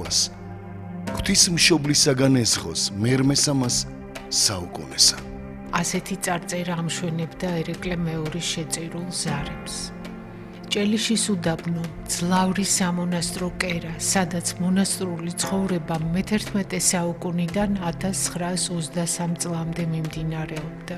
მწვავას ღვთისმშობლისაგან ესხოს მერმესამას საუკუნესა. ასეთი წარწერა ამშვენებდა ერეკლე მეორის შეწირულ ზარებს. ჭელიშის უდაბნო, ძლავრი სამონასტრო კერა, სადაც მონასტრული ცხოვრება მე-11 საუკუნიდან 1923 წლამდე მიმდინარეობდა.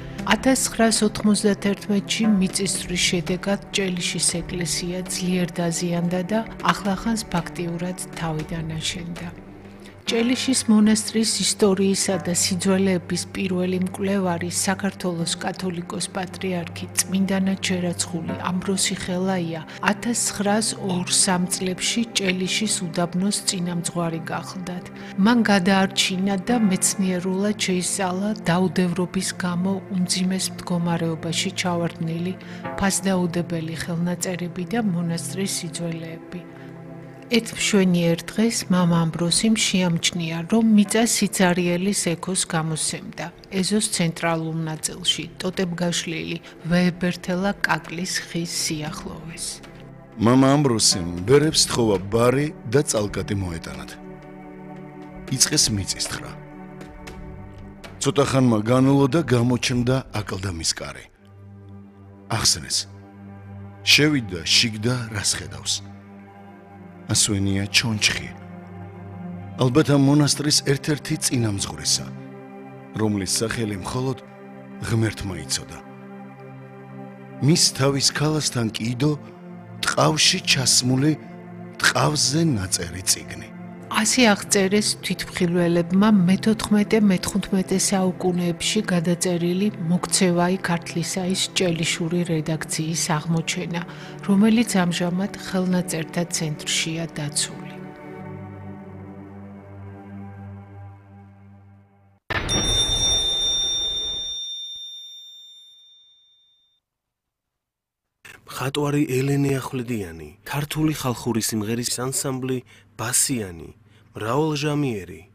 1991-ში მიწისძვრის შედეგად ჭელიშის ეკლესია ძლიერ დაზიანდა და ახლახანს ფაქტიურად თავიდან აშენდა. ჭელიშის მონასტრის ისტორიისა და სიძველეების პირველი მკვლევარი საქართველოს კათოლიკოს პატრიარქი წმინდანად შერაცხული ამბროსი ხელაია 1902-3 წლებში ჭელიშის უდაბნოს წინამძღვარი გახლდათ. მან გადაარჩინა და მეცნიერულად შეისწავლა დაუდევრობის გამო უმძიმეს მდგომარეობაში ჩავარდნილი ფასდაუდებელი ხელნაწერები და მონასტრის სიძველეები. ერთმშვენიერ დღეს მამა ამბროსიმ შეამჩნია, რომ მიწა სიცარიელის ექოს გამოსცემდა ეზოს ცენტრალურ ნაწილში, ტოტებგაშლილი ვეებერთელა კაკლის ხის სიახლოვეს. მამა ამბროსიმ ბერებს თხოვა ბარი და წალკატი მოეტანათ. იწყეს მიწისძვრა. ცოტა ხანმა განულო და გამოჩნდა აკლდამის კარი. ახსენეს. შევიდა შიგდა რას ხედავს. ასვენია ჩონჩხი. ალბათ ამ მონასტრის ერთ-ერთი წინამძღვრისა, რომლის სახელი მხოლოდ ღმერთმა იცოდა. მის თავის ქალასთან კიდო ტყავში ჩასმული ტყავზე ნაწერი წიგნი. ასე აღწერეს თვითმხილველებმა მე-14-მე-15 საუკუნეებში გადაწერილი მოქცევაი ქართლისაის ჭელიშური რედაქციის აღმოჩენა, რომელიც ამჟამად ხელნაწერთა ცენტრშია დაცული. მხატვარი ელენე ახვლედიანი, ქართული ხალხური სიმღერის ანსამბლი ბასიანი, მრავალჟამიერი